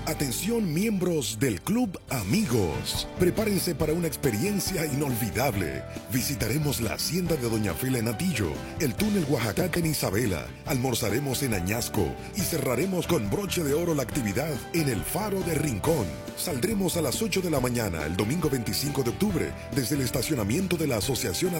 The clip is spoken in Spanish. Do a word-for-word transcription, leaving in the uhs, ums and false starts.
Atención miembros del Club Amigos. Prepárense para una experiencia inolvidable. Visitaremos la hacienda de Doña Fela en Atillo, el túnel Oaxaca en Isabela, almorzaremos en Añasco y cerraremos con broche de oro la actividad en el Faro de Rincón. Saldremos a las ocho de la mañana el domingo veinticinco de octubre desde el estacionamiento de la Asociación